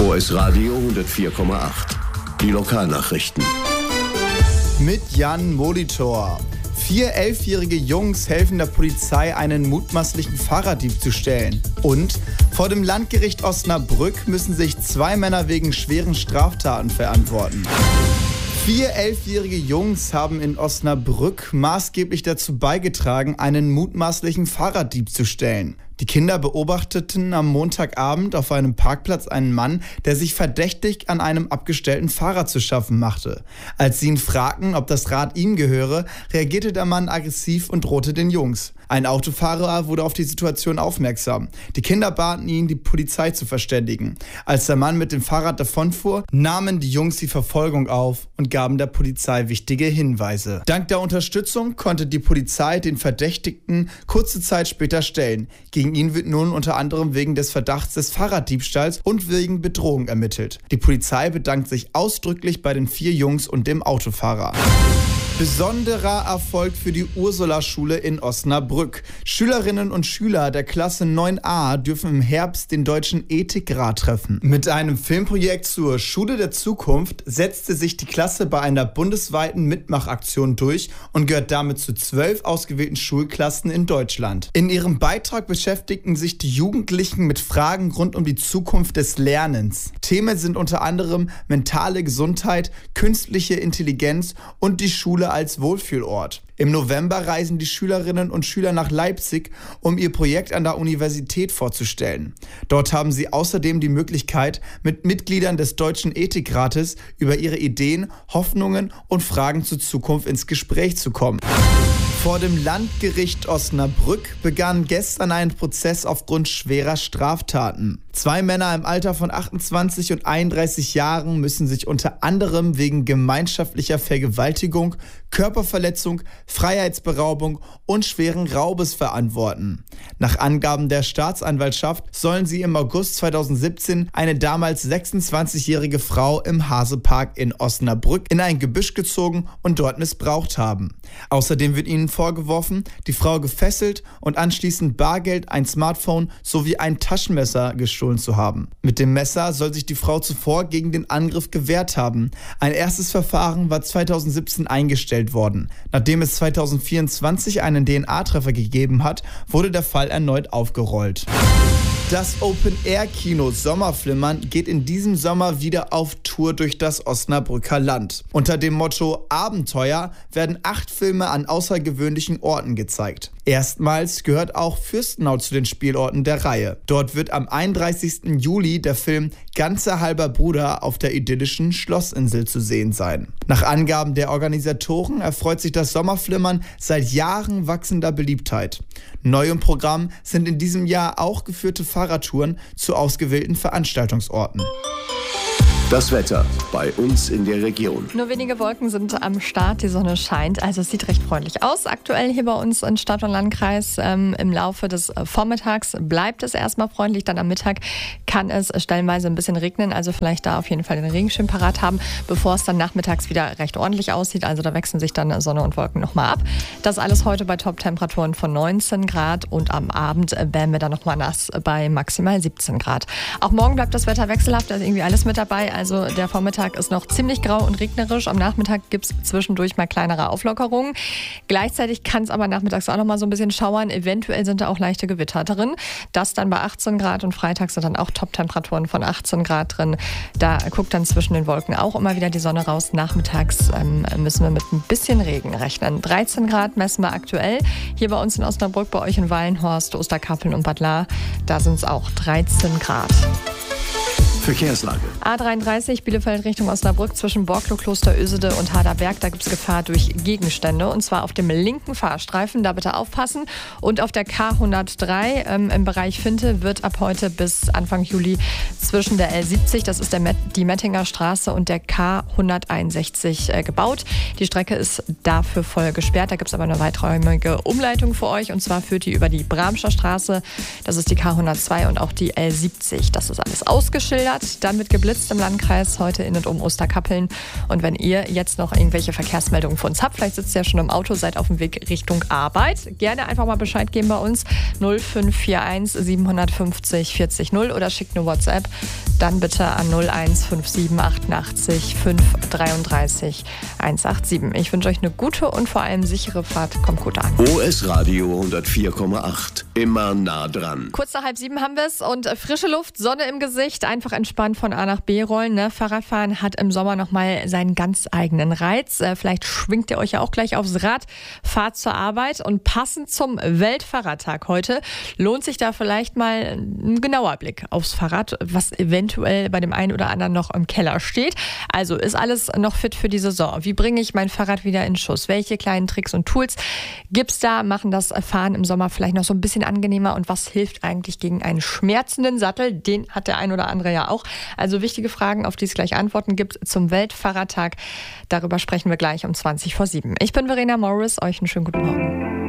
OS Radio 104,8. Die Lokalnachrichten. Mit Jan Molitor. 4 11-jährige Jungs helfen der Polizei, einen mutmaßlichen Fahrraddieb zu stellen. Und vor dem Landgericht Osnabrück müssen sich 2 Männer wegen schweren Straftaten verantworten. 4 11-jährige Jungs haben in Osnabrück maßgeblich dazu beigetragen, einen mutmaßlichen Fahrraddieb zu stellen. Die Kinder beobachteten am Montagabend auf einem Parkplatz einen Mann, der sich verdächtig an einem abgestellten Fahrrad zu schaffen machte. Als sie ihn fragten, ob das Rad ihm gehöre, reagierte der Mann aggressiv und drohte den Jungs. Ein Autofahrer wurde auf die Situation aufmerksam. Die Kinder baten ihn, die Polizei zu verständigen. Als der Mann mit dem Fahrrad davonfuhr, nahmen die Jungs die Verfolgung auf und gaben der Polizei wichtige Hinweise. Dank der Unterstützung konnte die Polizei den Verdächtigten kurze Zeit später stellen. Gegen ihn wird nun unter anderem wegen des Verdachts des Fahrraddiebstahls und wegen Bedrohung ermittelt. Die Polizei bedankt sich ausdrücklich bei den 4 Jungs und dem Autofahrer. Besonderer Erfolg für die Ursula-Schule in Osnabrück. Schülerinnen und Schüler der Klasse 9a dürfen im Herbst den Deutschen Ethikrat treffen. Mit einem Filmprojekt zur Schule der Zukunft setzte sich die Klasse bei einer bundesweiten Mitmachaktion durch und gehört damit zu 12 ausgewählten Schulklassen in Deutschland. In ihrem Beitrag beschäftigten sich die Jugendlichen mit Fragen rund um die Zukunft des Lernens. Themen sind unter anderem mentale Gesundheit, künstliche Intelligenz und die Schule als Wohlfühlort. Im November reisen die Schülerinnen und Schüler nach Leipzig, um ihr Projekt an der Universität vorzustellen. Dort haben sie außerdem die Möglichkeit, mit Mitgliedern des Deutschen Ethikrates über ihre Ideen, Hoffnungen und Fragen zur Zukunft ins Gespräch zu kommen. Vor dem Landgericht Osnabrück begann gestern ein Prozess aufgrund schwerer Straftaten. 2 Männer im Alter von 28 und 31 Jahren müssen sich unter anderem wegen gemeinschaftlicher Vergewaltigung, Körperverletzung, Freiheitsberaubung und schweren Raubes verantworten. Nach Angaben der Staatsanwaltschaft sollen sie im August 2017 eine damals 26-jährige Frau im Hasepark in Osnabrück in ein Gebüsch gezogen und dort missbraucht haben. Außerdem wird ihnen vorgeworfen, die Frau gefesselt und anschließend Bargeld, ein Smartphone sowie ein Taschenmesser gestohlen zu haben. Mit dem Messer soll sich die Frau zuvor gegen den Angriff gewehrt haben. Ein erstes Verfahren war 2017 eingestellt worden. Nachdem es 2024 einen DNA-Treffer gegeben hat, wurde der Fall erneut aufgerollt. Das Open-Air-Kino Sommerflimmern geht in diesem Sommer wieder auf Tour durch das Osnabrücker Land. Unter dem Motto Abenteuer werden 8 Filme an außergewöhnlichen Orten gezeigt. Erstmals gehört auch Fürstenau zu den Spielorten der Reihe. Dort wird am 31. Juli der Film Ganzer halber Bruder auf der idyllischen Schlossinsel zu sehen sein. Nach Angaben der Organisatoren erfreut sich das Sommerflimmern seit Jahren wachsender Beliebtheit. Neu im Programm sind in diesem Jahr auch geführte Fahrradtouren zu ausgewählten Veranstaltungsorten. Das Wetter bei uns in der Region. Nur wenige Wolken sind am Start, die Sonne scheint, also es sieht recht freundlich aus. Aktuell hier bei uns in Stadt und Landkreis im Laufe des Vormittags bleibt es erstmal freundlich, dann am Mittag kann es stellenweise ein bisschen regnen, also vielleicht da auf jeden Fall den Regenschirm parat haben, bevor es dann nachmittags wieder recht ordentlich aussieht, also da wechseln sich dann Sonne und Wolken nochmal ab. Das alles heute bei Top-Temperaturen von 19 Grad und am Abend werden wir dann nochmal nass bei maximal 17 Grad. Auch morgen bleibt das Wetter wechselhaft, da ist irgendwie alles mit dabei. Also der Vormittag ist noch ziemlich grau und regnerisch. Am Nachmittag gibt es zwischendurch mal kleinere Auflockerungen. Gleichzeitig kann es aber nachmittags auch noch mal so ein bisschen schauern. Eventuell sind da auch leichte Gewitter drin. Das dann bei 18 Grad und Freitag sind dann auch Top-Temperaturen von 18 Grad drin. Da guckt dann zwischen den Wolken auch immer wieder die Sonne raus. Nachmittags müssen wir mit ein bisschen Regen rechnen. 13 Grad messen wir aktuell. Hier bei uns in Osnabrück, bei euch in Wallenhorst, Osterkappeln und Bad Lahr, da sind es auch 13 Grad. Verkehrslage. A33 Bielefeld Richtung Osnabrück zwischen Borklow, Klosterösede und Harderberg. Da gibt es Gefahr durch Gegenstände und zwar auf dem linken Fahrstreifen. Da bitte aufpassen. Und auf der K103 im Bereich Finte wird ab heute bis Anfang Juli zwischen der L70, das ist die Mettinger Straße, und der K161 gebaut. Die Strecke ist dafür voll gesperrt. Da gibt es aber eine weiträumige Umleitung für euch und zwar führt die über die Bramscher Straße. Das ist die K102 und auch die L70. Das ist alles ausgeschildert. Dann wird geblitzt im Landkreis heute in und um Osterkappeln. Und wenn ihr jetzt noch irgendwelche Verkehrsmeldungen für uns habt, vielleicht sitzt ihr ja schon im Auto, seid auf dem Weg Richtung Arbeit, gerne einfach mal Bescheid geben bei uns 0541 750 40 0 oder schickt eine WhatsApp. dann bitte an 0157 88 533 187. Ich wünsche euch eine gute und vor allem sichere Fahrt. Kommt gut an. OS Radio 104,8. Immer nah dran. Kurz nach 6:30 haben wir es und frische Luft, Sonne im Gesicht, einfach entspannt von A nach B rollen. Ne? Fahrradfahren hat im Sommer nochmal seinen ganz eigenen Reiz. Vielleicht schwingt ihr euch ja auch gleich aufs Rad, fahrt zur Arbeit und passend zum Weltfahrradtag heute lohnt sich da vielleicht mal ein genauer Blick aufs Fahrrad, was eventuell bei dem einen oder anderen noch im Keller steht. Also ist alles noch fit für die Saison? Wie bringe ich mein Fahrrad wieder in Schuss? Welche kleinen Tricks und Tools gibt's da? Machen das Fahren im Sommer vielleicht noch so ein bisschen angenehmer und was hilft eigentlich gegen einen schmerzenden Sattel? Den hat der ein oder andere ja auch. Also wichtige Fragen, auf die es gleich Antworten gibt zum Weltfahrradtag. Darüber sprechen wir gleich um 7:20. Ich bin Verena Morris, euch einen schönen guten Morgen.